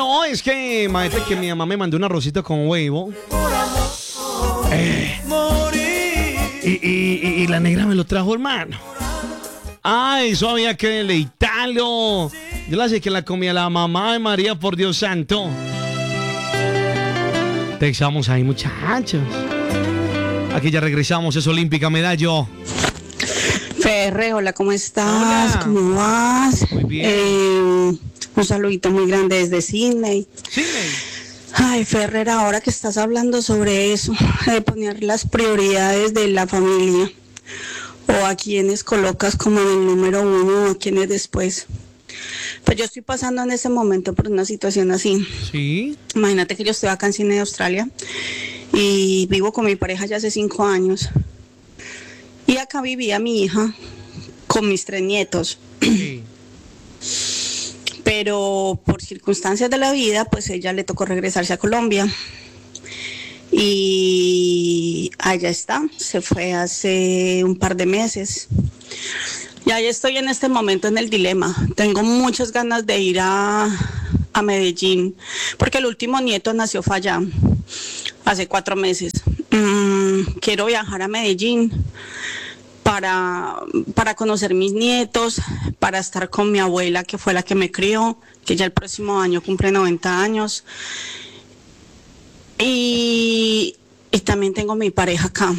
No, es que, imagínate que mi mamá me mandó un arrocito con huevo. Y la negra me lo trajo, hermano. Ay, eso había que deleitarlo. Yo la sé que la comía la mamá de María, por Dios santo. Te echamos ahí, muchachos. Aquí ya regresamos, es Olímpica Medallo. Ferre, hola, ¿cómo estás? Hola. ¿Cómo vas? Muy bien. Un saludito muy grande desde Sydney. Sydney. Ay, Ferrer, ahora que estás hablando sobre eso, de poner las prioridades de la familia, o a quienes colocas como en el número uno, o a quienes después. Pues yo estoy pasando en ese momento por una situación así. Sí. Imagínate que yo estoy acá en Sydney, Australia, y vivo con mi pareja ya hace 5 años. Y acá vivía mi hija con mis 3 nietos. Sí. Pero por circunstancias de la vida, pues ella le tocó regresarse a Colombia. Y allá está, se fue hace un par de meses. Y ahí estoy en este momento en el dilema. Tengo muchas ganas de ir a Medellín, porque el último nieto nació fue allá, hace 4 meses. Quiero viajar a Medellín para conocer mis nietos, para estar con mi abuela, que fue la que me crió, que ya el próximo año cumple 90 años. Y también tengo mi pareja acá.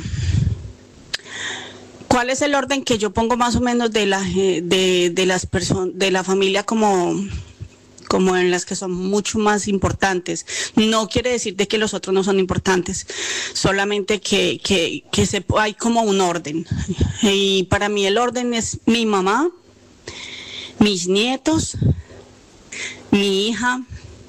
¿Cuál es el orden que yo pongo más o menos de las personas, de la familia como en las que son mucho más importantes? No quiere decir de que los otros no son importantes, solamente que hay como un orden. Y para mí el orden es mi mamá, mis nietos, mi hija,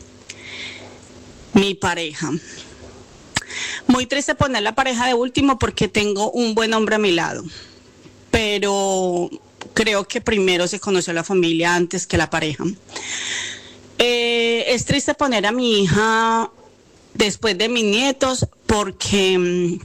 mi pareja. Muy triste poner la pareja de último porque tengo un buen hombre a mi lado, pero creo que primero se conoció la familia antes que la pareja. Es triste poner a mi hija después de mis nietos porque,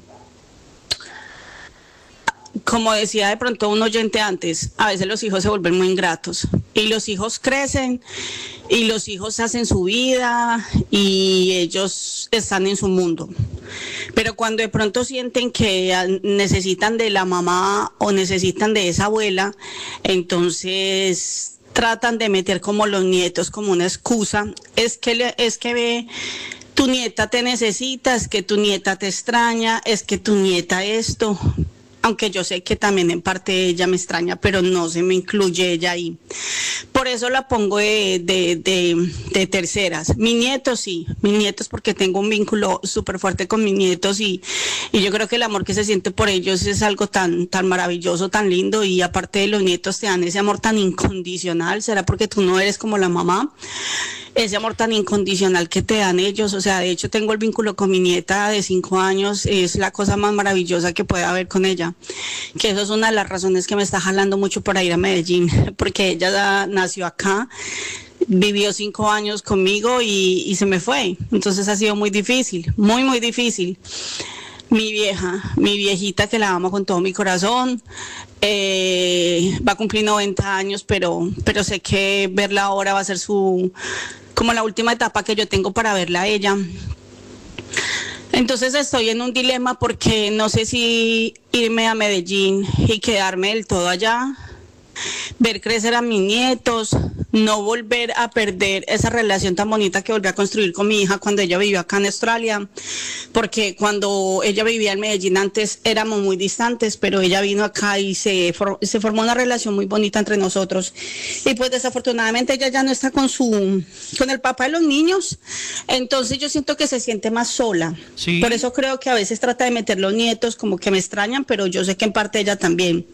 como decía de pronto un oyente antes, a veces los hijos se vuelven muy ingratos y los hijos crecen y los hijos hacen su vida y ellos están en su mundo. Pero cuando de pronto sienten que necesitan de la mamá o necesitan de esa abuela, entonces tratan de meter como los nietos como una excusa. Es que ve, tu nieta te necesita, es que tu nieta te extraña, es que tu nieta esto. Aunque yo sé que también en parte ella me extraña, pero no se me incluye ella ahí. Por eso la pongo de terceras. Mis nietos sí, mis nietos porque tengo un vínculo súper fuerte con mis nietos y yo creo que el amor que se siente por ellos es algo tan maravilloso, tan lindo, y aparte de los nietos te dan ese amor tan incondicional. ¿Será porque tú no eres como la mamá? Ese amor tan incondicional que te dan ellos. O sea, de hecho tengo el vínculo con mi nieta de 5 años, es la cosa más maravillosa que puede haber con ella, que eso es una de las razones que me está jalando mucho para ir a Medellín, porque ella nació acá, vivió 5 años conmigo y se me fue. Entonces ha sido muy difícil, muy difícil. Mi viejita, que la amo con todo mi corazón, va a cumplir 90 años, pero sé que verla ahora va a ser como la última etapa que yo tengo para verla a ella. Entonces estoy en un dilema porque no sé si irme a Medellín y quedarme del todo allá, ver crecer a mis nietos, no volver a perder esa relación tan bonita que volví a construir con mi hija cuando ella vivió acá en Australia, porque cuando ella vivía en Medellín antes éramos muy distantes, pero ella vino acá y se formó una relación muy bonita entre nosotros. Y pues desafortunadamente ella ya no está con el papá de los niños, entonces yo siento que se siente más sola. Sí. Por eso creo que a veces trata de meter los nietos como que me extrañan, pero yo sé que en parte ella también.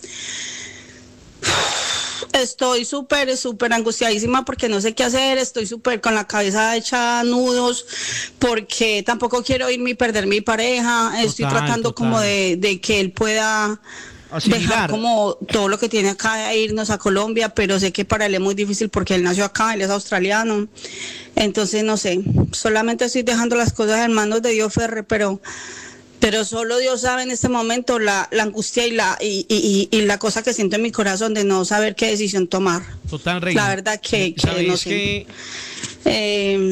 Estoy súper angustiadísima porque no sé qué hacer, estoy súper con la cabeza hecha nudos porque tampoco quiero irme y perder mi pareja. Estoy tratando como de que él pueda asimilar, dejar como todo lo que tiene acá e irnos a Colombia, pero sé que para él es muy difícil porque él nació acá, él es australiano. Entonces no sé, solamente estoy dejando las cosas en manos de Dios, Ferre, pero solo Dios sabe en este momento la angustia y la cosa que siento en mi corazón de no saber qué decisión tomar. Total, Reina. La verdad que ¿Sabes no sé.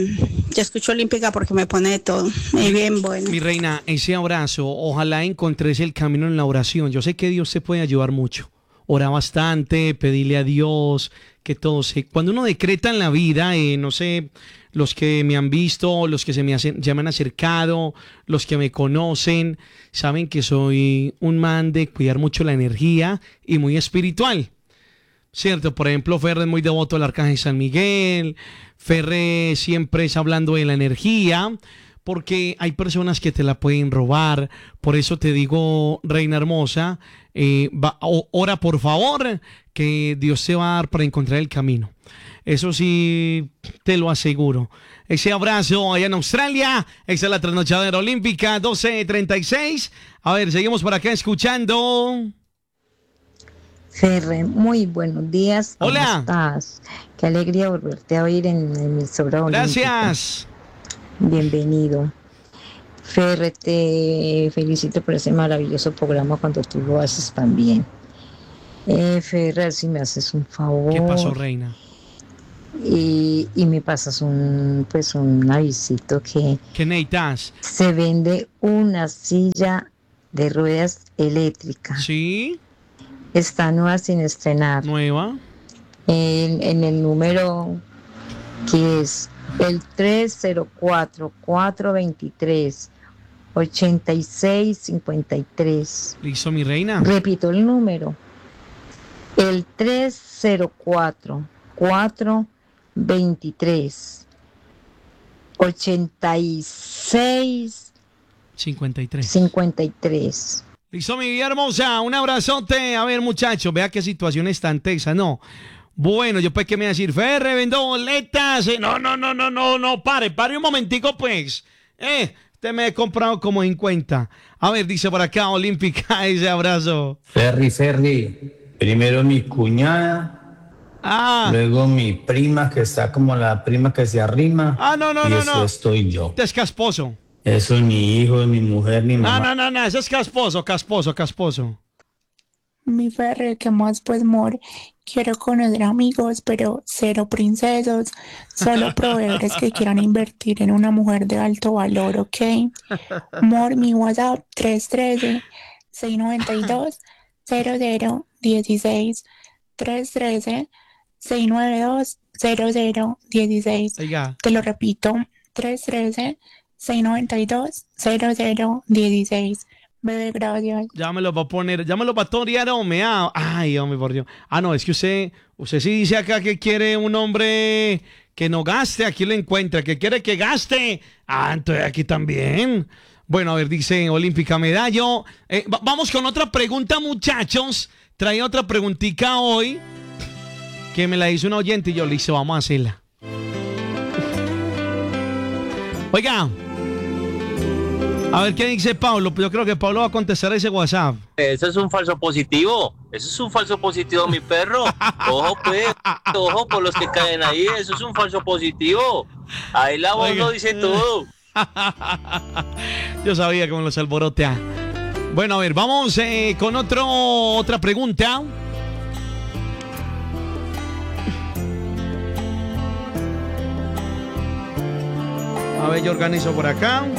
Yo escucho Olímpica porque me pone de todo. Muy bien, bueno. Mi reina, ese abrazo, ojalá encontres el camino en la oración. Yo sé que Dios te puede ayudar mucho. Ora bastante, pedirle a Dios que todo se... Cuando uno decreta en la vida, no sé, los que me han visto, los que ya me han acercado, los que me conocen, saben que soy un man de cuidar mucho la energía y muy espiritual. Cierto, por ejemplo, Ferre es muy devoto al Arcángel San Miguel, Ferre siempre es hablando de la energía, porque hay personas que te la pueden robar. Por eso te digo, reina hermosa, ora por favor, que Dios te va a dar para encontrar el camino. Eso sí, te lo aseguro. Ese abrazo allá en Australia. Esa es la trasnochadera olímpica, 12:36. A ver, seguimos por acá escuchando. Ferre, muy buenos días. Hola. ¿Cómo estás? Qué alegría volverte a oír en la emisora olímpica. Gracias. Bienvenido. Ferre, te felicito por ese maravilloso programa cuando tú lo haces también. Ferre, si me haces un favor. ¿Qué pasó, reina? Y me pasas un avisito que ¿Qué necesitas? se vende una silla de ruedas eléctrica. Sí. Está nueva sin estrenar. Nueva. En el número que es el 304-423-8653. Listo, mi reina. Repito el número. El 304-423-8653. Listo, mi vida hermosa. Un abrazote. A ver, muchachos, vea qué situación es tan tensa. No. Bueno, yo pues que me voy a decir, Ferre, vendo boletas. No, pare un momentico, pues. Usted me he comprado como 50. A ver, dice por acá, Olímpica, ese abrazo. Ferry. Primero mi cuñada. Luego mi prima, que está como la prima que se arrima. Y eso estoy yo. Este es casposo. Eso es mi hijo, mi mujer, mi mamá. No, eso es casposo. Mi Ferre, ¿qué más? Pues, amor, quiero conocer amigos, pero cero princesos, solo proveedores que quieran invertir en una mujer de alto valor, ¿ok? Amor, mi WhatsApp 313-692-0016, 313-692-0016. Oiga. Te lo repito, 313-692-0016. Bebé, gracias. Ya me lo va a poner, ya me lo va a torear, hombre. Ay, hombre, por Dios. No, es que usted sí dice acá que quiere un hombre que no gaste, aquí lo encuentra, que quiere que gaste. Entonces aquí también. Bueno, a ver, dice Olímpica Medallo. Vamos con otra pregunta, muchachos. Trae otra preguntita hoy que me la hizo un oyente y yo le hice, vamos a hacerla. Oiga. A ver qué dice Pablo. Yo creo que Pablo va a contestar ese WhatsApp. Eso es un falso positivo. Mi perro. Ojo, pues. Ojo por los que caen ahí. Eso es un falso positivo. Ahí la voz lo dice todo. Yo sabía cómo los alborotea. Bueno, a ver, vamos con otra pregunta. A ver, yo organizo por acá.